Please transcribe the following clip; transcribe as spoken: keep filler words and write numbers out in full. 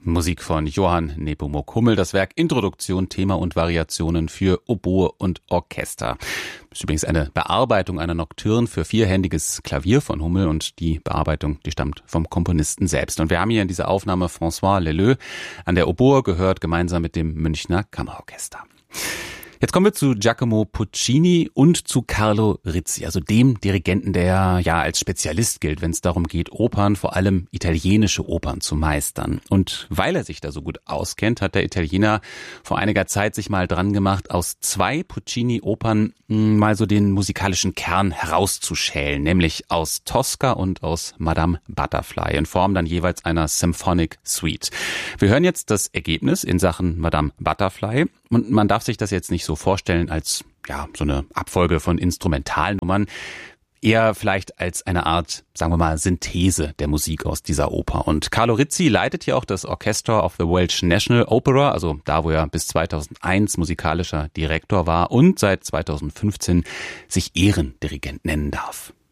Musik von Johann Nepomuk Hummel, das Werk Introduktion, Thema und Variationen für Oboe und Orchester. Das ist übrigens eine Bearbeitung einer Nocturne für vierhändiges Klavier von Hummel und die Bearbeitung, die stammt vom Komponisten selbst. Und wir haben hier in dieser Aufnahme François Leleux an der Oboe gehört, gemeinsam mit dem Münchner Kammerorchester. Jetzt kommen wir zu Giacomo Puccini und zu Carlo Rizzi, also dem Dirigenten, der ja als Spezialist gilt, wenn es darum geht, Opern, vor allem italienische Opern zu meistern. Und weil er sich da so gut auskennt, hat der Italiener vor einiger Zeit sich mal dran gemacht, aus zwei Puccini-Opern mal so den musikalischen Kern herauszuschälen, nämlich aus Tosca und aus Madame Butterfly in Form dann jeweils einer Symphonic Suite. Wir hören jetzt das Ergebnis in Sachen Madame Butterfly und man darf sich das jetzt nicht so vorstellen als ja so eine Abfolge von Instrumentalnummern, eher vielleicht als eine Art, sagen wir mal, Synthese der Musik aus dieser Oper. Und Carlo Rizzi leitet hier auch das Orchestra of the Welsh National Opera, also da, wo er bis zweitausendeins musikalischer Direktor war und seit zweitausendfünfzehn sich Ehrendirigent nennen darf.